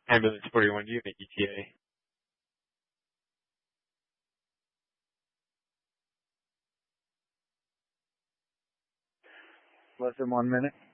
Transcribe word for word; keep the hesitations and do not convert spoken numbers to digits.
Ambulance forty-one unit, E T A. Less than one minute.